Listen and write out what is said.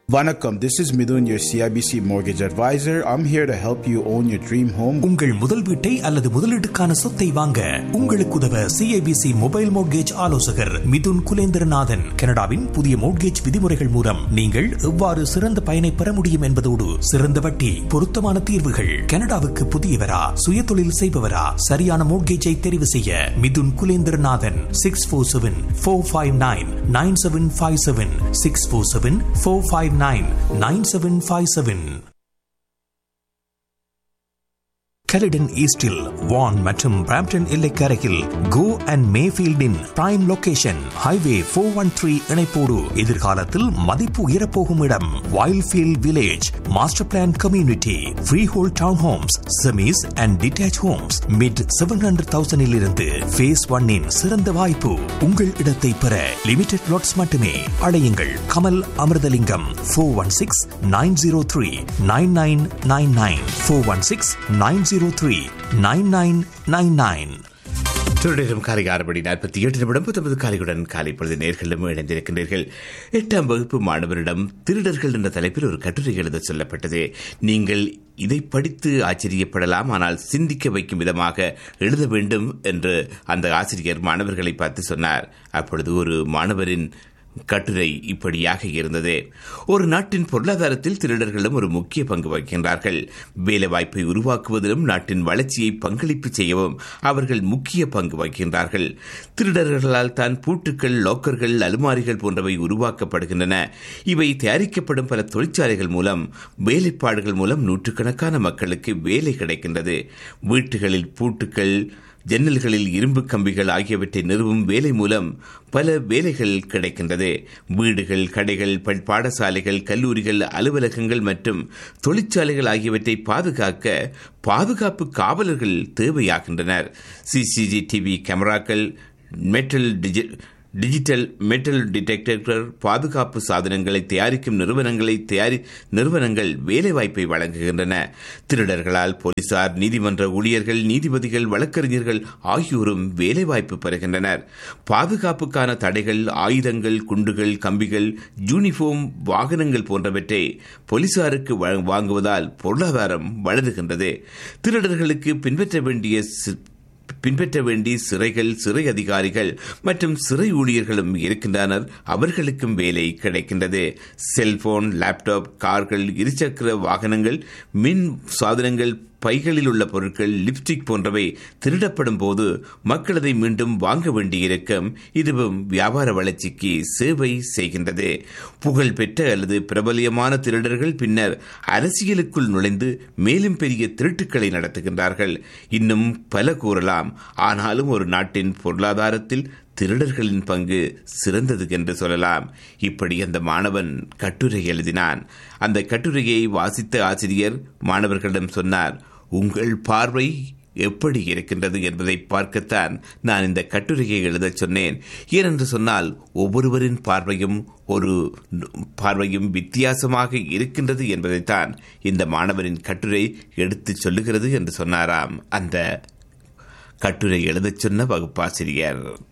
Vanakkam, this is Midun, your CIBC mortgage advisor. I'm here to help you own your dream home. உங்கள் முதல் வீட்டை அல்லது முதலீட்டுக்கான சொத்தை வாங்க உங்களுக்கு உதவ CIBC மொபைல் மோட்கேஜ் ஆலோசகர் மிதுன் குலேந்திரநாதன். கனடாவின் புதிய மோட்கேஜ் விதிமுறைகள் மூலம் நீங்கள் எவ்வாறு சிறந்த பயனை பெற முடியும் என்பதோடு சிறந்த வட்டி, பொருத்தமான தீர்வுகள். கனடாவுக்கு புதியவரா, சுயதொழில் செய்பவரா, சரியான மோட்கேஜை தெரிவு செய்ய மிதுன் குலேந்திரநாதன் 647-459-9757 647-459-9757. கலிடன் ஈஸ்டில் வான் மற்றும் Brampton எல்லைக்கரையில் go and மேஃபீல்டின் prime location. Highway 413 இணைப்போடு எதிர்காலத்தில் மதிப்பு உயரப்போகும் இடம். Wildfield village master plan community, free whole down Holmes, semis and detach Holmes mid 700,000 இருந்து ஃபேஸ் 1 சிறந்த வாய்ப்பு. உங்கள் இடத்தை பெற லிமிடெட் லாட்ஸ் மட்டுமே. அழையுங்கள் கமல் அமிர்தலிங்கம் 416-903-9999 416-903-9999. தொடரும் காலை 6:48 காலையுடன் காலை பொழுது நேர்களும் இணைந்திருக்கின்றீர்கள். 8ஆம் வகுப்பு மாணவரிடம் திருடர்கள் என்ற தலைப்பில் ஒரு கட்டுரை எழுத சொல்லப்பட்டது. நீங்கள் இதை படித்து ஆச்சரியப்படலாம், ஆனால் சிந்திக்க வைக்கும் விதமாக எழுத வேண்டும் என்று அந்த ஆசிரியர் மாணவர்களை பார்த்து சொன்னார். அப்பொழுது ஒரு மாணவரின் கட்டுரை இப்படியாக இருந்தது. ஒரு நாட்டின் பொருளாதாரத்தில் திருடர்களும் ஒரு முக்கிய பங்கு வகிக்கின்றார்கள். வேலைவாய்ப்பை உருவாக்குவதிலும் நாட்டின் வளர்ச்சியை பங்களிப்பு செய்யவும் அவர்கள் முக்கிய பங்கு வகிக்கின்றார்கள். திருடர்களால் தான் பூட்டுக்கள், லாக்கர்கள், அலுமாரிகள் போன்றவை உருவாக்கப்படுகின்றன. இவை தயாரிக்கப்படும் பல தொழிற்சாலைகள் மூலம், வேலைப்பாடுகள் மூலம் நூற்றுக்கணக்கான மக்களுக்கு வேலை கிடைக்கின்றது. வீட்டுகளில் பூட்டுக்கள், ஜன்னல்களில் இரும்பு கம்பிகள் ஆகியவற்றை நிறுவும் வேலை மூலம் பல வேலைகள் கிடைக்கின்றது. வீடுகள், கடைகள், பாடசாலைகள், கல்லூரிகள், அலுவலகங்கள் மற்றும் தொழிற்சாலைகள் ஆகியவற்றை பாதுகாக்க பாதுகாப்பு காவலர்கள் தேவையாகின்றனர். CCTV கேமராக்கள், டிஜிட்டல் மெட்டல் டிடெக்டர், பாதுகாப்பு சாதனங்களை தயாரிக்கும் நிறுவனங்கள் வேலைவாய்ப்பை வழங்குகின்றன. திருடர்களால் போலீசார், நீதிமன்ற ஊழியர்கள், நீதிபதிகள், வழக்கறிஞர்கள் ஆகியோரும் வேலைவாய்ப்பு பெறுகின்றனர். பாதுகாப்புக்கான தடைகள், ஆயுதங்கள், குண்டுகள், கம்பிகள், யூனிஃபார்ம், வாகனங்கள் போன்றவற்றை போலீசாருக்கு வாங்குவதால் பொருளாதாரம் வளருகின்றது. திருடர்களுக்கு பின்பற்ற வேண்டிய சிறைகள், சிறை அதிகாரிகள் மற்றும் சிறை ஊழியர்களும் இருக்கின்றனர். அவர்களுக்கும் வேலை கிடைக்கின்றது. செல்போன், லேப்டாப், கார்கள், இருசக்கர வாகனங்கள், மின் சாதனங்கள், பைகளில் உள்ள பொருட்கள், லிப்ஸ்டிக் போன்றவை திருடப்படும் போது மக்கள் அதை மீண்டும் வாங்க வேண்டியிருக்கும். இதுவும் வியாபார வளர்ச்சிக்கு சேவை செய்கின்றது. புகழ்பெற்ற அல்லது பிரபலியமான திருடர்கள் பின்னர் அரசியலுக்குள் நுழைந்து மேலும் பெரிய திருட்டுக்களை நடத்துகின்றார்கள். இன்னும் பல கூறலாம். ஆனாலும் ஒரு நாட்டின் பொருளாதாரத்தில் திருடர்களின் பங்கு சிறந்தது என்று சொல்லலாம். இப்படி அந்த மாணவன் கட்டுரை எழுதினான். அந்த கட்டுரையை வாசித்த ஆசிரியர் மாணவர்களிடம் சொன்னார், உங்கள் பார்வை எப்படி இருக்கின்றது என்பதை பார்க்கத்தான் நான் இந்த கட்டுரையை எழுதச் சொன்னேன். ஏனென்று சொன்னால் ஒவ்வொருவரின் பார்வையும் வித்தியாசமாக இருக்கின்றது என்பதைத்தான் இந்த மாணவரின் கட்டுரை எடுத்துச் சொல்லுகிறது என்று சொன்னாராம் அந்த கட்டுரை எழுதச் சொன்ன வகுப்பாசிரியர்.